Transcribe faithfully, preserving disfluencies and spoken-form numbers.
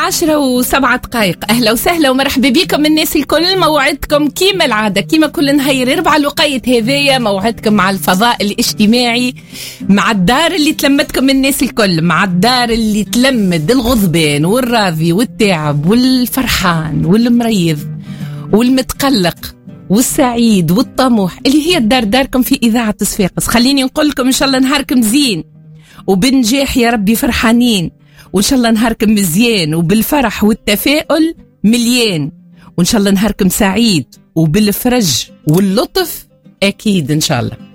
العاشرة وسبعة دقائق. أهلا وسهلا ومرحبا بكم الناس الكل. موعدكم كيما العادة كيما كل نهار أربعة الوقيت هذايا، موعدكم مع الفضاء الاجتماعي، مع الدار اللي تلمتكم الناس الكل، مع الدار اللي تلمد الغضبان والراضي والتعب والفرحان والمريض والمتقلق والسعيد والطموح، اللي هي الدار داركم في إذاعة صفاقس. خليني نقول لكم إن شاء الله نهاركم زين وبنجاح يا ربي فرحانين، وإن شاء الله نهاركم مزيان وبالفرح والتفاؤل مليان، وإن شاء الله نهاركم سعيد وبالفرج واللطف أكيد إن شاء الله.